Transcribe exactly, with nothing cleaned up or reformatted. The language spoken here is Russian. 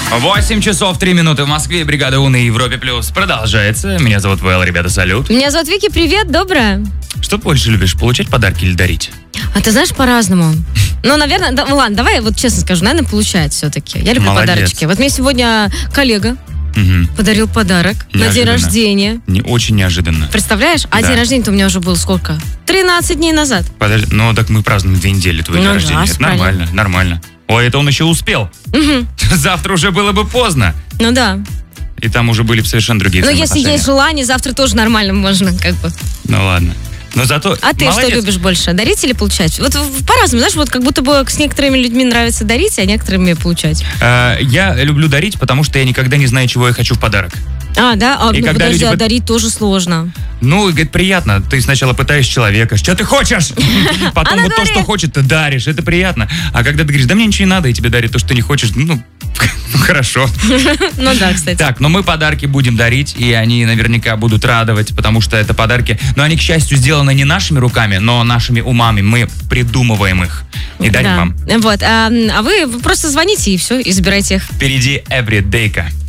восемь часов три минуты в Москве. Бригада У на Европе Плюс продолжается. Меня зовут Вэл, ребята, салют. Меня зовут Вики, привет, доброе. Что ты больше любишь, получать подарки или дарить? А ты знаешь, по-разному. Ну, наверное, да, ладно, давай вот честно скажу, наверное, получать все-таки. Я люблю Молодец. подарочки. Вот мне сегодня коллега Угу. подарил подарок Неожиданно. на день рождения. Не, очень неожиданно. Представляешь? А Да. день рождения-то у меня уже был сколько? тринадцать дней назад. Подожди, ну так мы празднуем две недели твоего Ну да, рождения. Это правильно. нормально, нормально. Ой, это он еще успел. Угу. Завтра уже было бы поздно. Ну да. И там уже были бы совершенно другие Но если взаимоотношения. есть желание, завтра тоже нормально можно, как бы. Ну ладно. Но зато А ты молодец. что любишь больше, дарить или получать? Вот в- по-разному, знаешь, вот как будто бы с некоторыми людьми нравится дарить, а некоторыми получать. Э, Я люблю дарить, потому что я никогда не знаю, чего я хочу в подарок. А, да? А, И ну, когда подожди, люди а под- дарить тоже сложно. Ну, говорит, приятно. Ты сначала пытаешь человека, что ты хочешь? Потом А на вот то, дворе? что хочет, ты даришь. Это приятно. А когда ты говоришь, да мне ничего не надо, и тебе дарят то, что не хочешь, ну, хорошо. Ну да, кстати. Так, но мы подарки будем дарить, и они наверняка будут радовать, потому что это подарки, но они, к счастью, сделаны не нашими руками, но нашими умами. Мы придумываем их и дарим Да. вам. Вот. А, а вы просто звоните и все, и забирайте их. Впереди Everydayка.